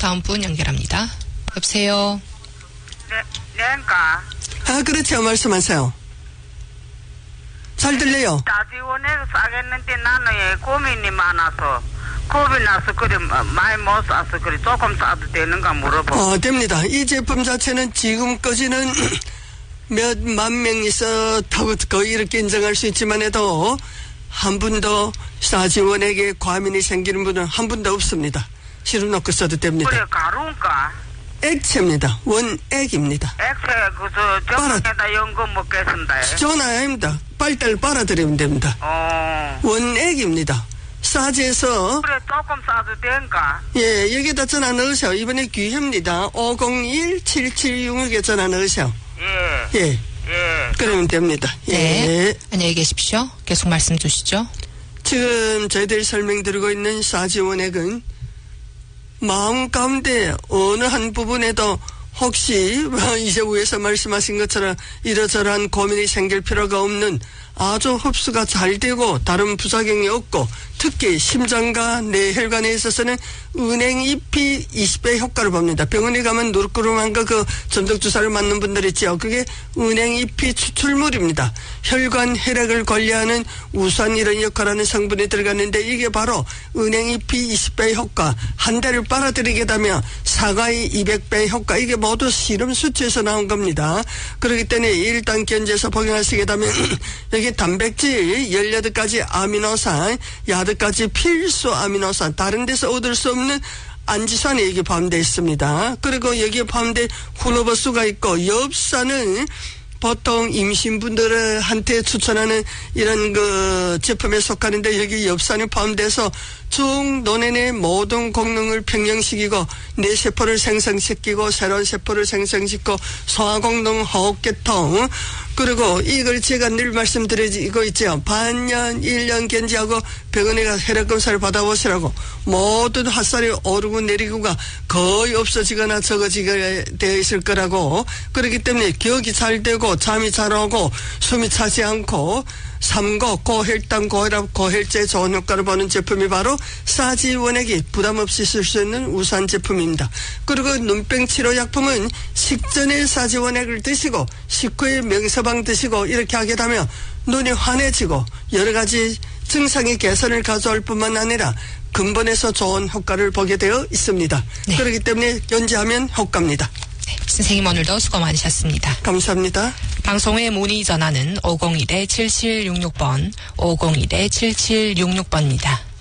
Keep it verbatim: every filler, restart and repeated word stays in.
다음 분 연결합니다. 여보세요. 네, 내가. 아, 그렇죠. 말씀하세요. 잘 들려요. 따지원에서 싸겠는데 나는 고민이 많아서 겁이 나서 그래 많이 못 싸서 그래 조금 싸도 되는가 물어보고. 어, 됩니다. 이 제품 자체는 지금까지는 몇만 명이서 타고 거의 이렇게 인정할 수 있지만 해도 한 분도 싸지원에게 과민이 생기는 분은 한 분도 없습니다. 실어놓고 써도 됩니다. 그래 가루인가? 액체입니다. 원액입니다. 액체 그저 저번에다 연금 먹겠습니다. 전화입니다. 빨대를 빨아들이면 됩니다. 어. 원액입니다. 싸지에서 그래 조금 싸도 된가? 예, 여기다 전화 넣으세요. 이번에 기회입니다. 오공일 칠칠육육에 전화 넣으세요. 예. 예. 예. 그러면 됩니다. 예. 네. 안녕히 계십시오. 계속 말씀 주시죠. 지금 저희들이 설명드리고 있는 싸지원액은 마음 가운데 어느 한 부분에도 혹시 이제 위에서 말씀하신 것처럼 이러저러한 고민이 생길 필요가 없는 아주 흡수가 잘 되고 다른 부작용이 없고 특히 심장과 뇌혈관에 있어서는 은행잎이 이십 배 효과를 봅니다. 병원에 가면 누르꾸름한 거 그 점적주사를 맞는 분들 있죠. 그게 은행잎이 추출물입니다. 혈관 혈액을 관리하는 우수한 이런 역할하는 성분이 들어갔는데 이게 바로 은행잎이 이십 배 효과, 한 달을 빨아들이게 되면 사과의 이백 배 효과, 이게 모두 실험 수치에서 나온 겁니다. 그렇기 때문에 일단 견제해서 복용하시게 되면 여기 단백질 열여덟 가지 아미노산, 여덟 가지 필수 아미노산, 다른 데서 얻을 수 없는 안지산이 여기 포함되어 있습니다. 그리고 여기에 포함된 후로버스가 있고 엽산은 보통 임신분들한테 추천하는 이런 그 제품에 속하는데 여기 엽산이 포함돼서 쭉 논의 모든功能을 평형시키고 뇌세포를 생성시키고 새로운 세포를 생성시키고 소화功능, 호흡계통, 그리고 이걸 제가 늘 말씀드리고 있죠. 반년, 일 년 견지하고 병원에 가서 혈액검사를 받아보시라고. 모든 핫살이 오르고 내리고가 거의 없어지거나 적어지게 되어 있을 거라고. 그렇기 때문에 기억이 잘 되고 잠이 잘 오고 숨이 차지 않고 삼고 고혈당, 고혈압, 고혈제 좋은 효과를 보는 제품이 바로 싸지원액이 부담 없이 쓸 수 있는 우수한 제품입니다. 그리고 눈병 치료 약품은 식전에 싸지원액을 드시고 식후에 명서방 드시고 이렇게 하게 되면 눈이 환해지고 여러 가지 증상의 개선을 가져올 뿐만 아니라 근본에서 좋은 효과를 보게 되어 있습니다. 네. 그렇기 때문에 견지하면 효과입니다. 네, 선생님 오늘도 수고 많으셨습니다. 감사합니다. 방송의 문의 전화는 오공일 칠칠육육 번, 오공일 칠칠육육 번입니다.